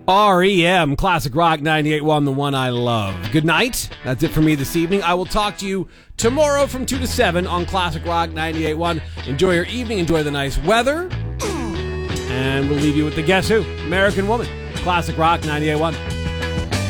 REM, Classic Rock 98.1, the one I love. Good night. That's it for me this evening. I will talk to you tomorrow from 2 to 7 on Classic Rock 98.1. Enjoy your evening. Enjoy the nice weather. And we'll leave you with the Guess Who? American Woman. Classic Rock 98.1.